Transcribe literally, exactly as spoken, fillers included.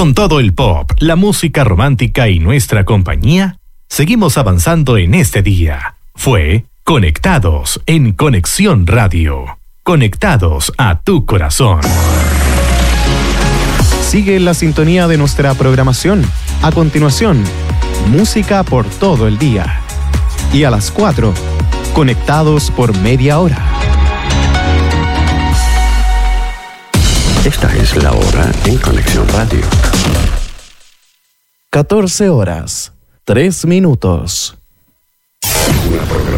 Con todo el pop, la música romántica y nuestra compañía, seguimos avanzando en este día. Fue Conectados en Conexión Radio. Conectados a tu corazón. Sigue la sintonía de nuestra programación. A continuación, música por todo el día. Y a las cuatro, Conectados por media hora. Esta es la hora en Conexión Radio. catorce horas, tres minutos. Una